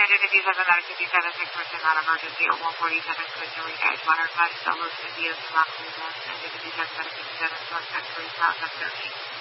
57 out of 57, 6% non-emergency at 147 Costa Rica, Edgewater, 5 Star Los Indios, Rockland, and 57 out of 57, North Texas, Route 13.